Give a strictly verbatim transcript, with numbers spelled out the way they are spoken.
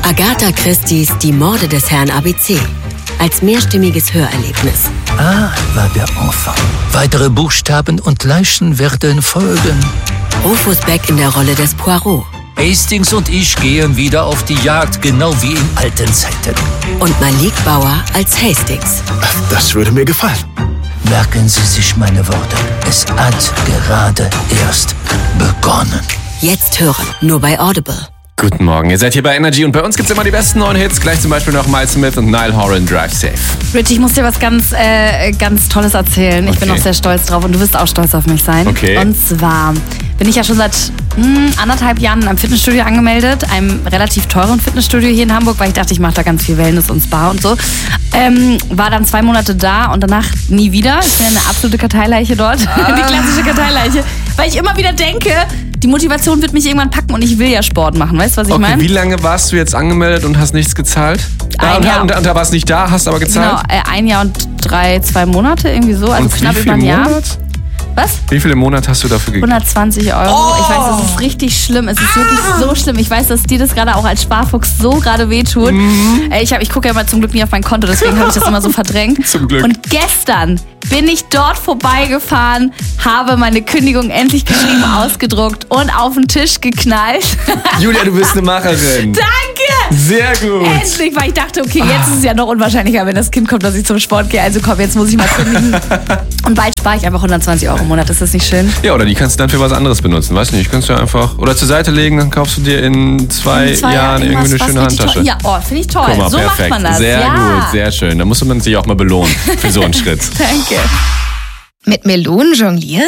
Agatha Christie's Die Morde des Herrn A B C. Als mehrstimmiges Hörerlebnis. Ah, war der Enfant. Weitere Buchstaben und Leichen werden folgen. Rufus Beck in der Rolle des Poirot. Hastings und ich gehen wieder auf die Jagd, genau wie in alten Zeiten. Und Malik Bauer als Hastings. Das würde mir gefallen. Merken Sie sich meine Worte. Es hat gerade erst begonnen. Jetzt hören, nur bei Audible. Guten Morgen, ihr seid hier bei Energy und bei uns gibt's immer die besten neuen Hits. Gleich zum Beispiel noch Miles Smith und Niall Horan, Drive Safe. Rich, ich muss dir was ganz, äh, ganz Tolles erzählen. Ich Okay. bin auch sehr stolz drauf und du wirst auch stolz auf mich sein. Okay. Und zwar bin ich ja schon seit hm, anderthalb Jahren in einem Fitnessstudio angemeldet, einem relativ teuren Fitnessstudio hier in Hamburg, weil ich dachte, ich mache da ganz viel Wellness und Spa und so. Ähm, war dann zwei Monate da und danach nie wieder. Ich bin eine absolute Karteileiche dort, Ah. die klassische Karteileiche, weil ich immer wieder denke, die Motivation wird mich irgendwann packen und ich will ja Sport machen, weißt du, was ich Okay, meine? wie lange warst du jetzt angemeldet und hast nichts gezahlt? Ein Ah, und, Jahr. und, und da warst nicht da, hast aber gezahlt? Genau, äh, ein Jahr und drei, zwei Monate, irgendwie so, also und knapp wie über viel ein im Jahr. Monat? Was? Wie viel im Monat hast du dafür gegeben? hundertzwanzig Euro. Oh! Ich weiß, das ist richtig schlimm. Es ist wirklich so schlimm. Ich weiß, dass dir das gerade auch als Sparfuchs so gerade wehtut. Mhm. Äh, Ich, hab, ich gucke ja immer zum Glück nie auf mein Konto, deswegen habe ich das immer so verdrängt. Zum Glück. Und gestern bin ich dort vorbeigefahren, habe meine Kündigung endlich geschrieben, ausgedruckt und auf den Tisch geknallt. Julia, du bist eine Macherin. Danke! Sehr gut. Endlich, weil ich dachte, okay, jetzt ist es ja noch unwahrscheinlicher, wenn das Kind kommt, dass ich zum Sport gehe. Also komm, jetzt muss ich mal kündigen. Und bald spare ich einfach hundertzwanzig Euro im Monat. Ist das nicht schön? Ja, oder die kannst du dann für was anderes benutzen. Weiß nicht, kannst du ja einfach oder zur Seite legen, dann kaufst du dir in zwei, In zwei Jahren irgendwie eine irgendwas, schöne was richtig Handtasche. toll- Ja, oh, finde ich toll. Guck mal, so perfekt. macht man das. Sehr ja. gut, sehr schön. Da muss man sich auch mal belohnen für so einen Schritt. Danke. Mit Melonen jonglieren?